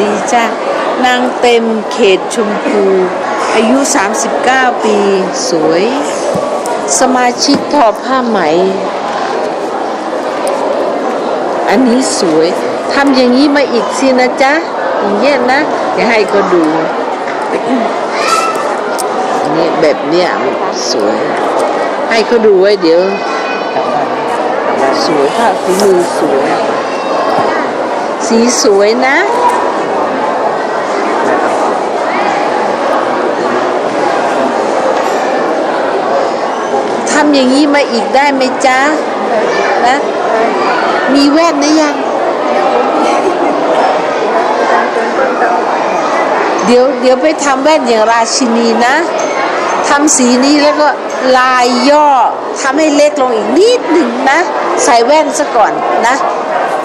ดีจ้ะนางเต็มเขตชมพูอายุ39ปีสวยสมาชิกทอผ้าไหมอันนี้สวยทำอย่างนี้มาอีกสินะจ๊ะอย่างเงี้ยนะเดี๋ยวให้ก็ดูนี่แบบเนี้ยสวยให้เขาดูไว้เดี๋ยวสวยค่ะฝีมือสวยสีสวยนะทำอย่างนี้มาอีกได้ไหมจ๊ะนะมีแว่นนะยังเดี๋ยวไปทำแว่นอย่างราชินีนะทำสีนี้แล้วก็ลายย่อทำให้เล็กลงอีกนิดหนึ่งนะใส่แว่นซะก่อนนะ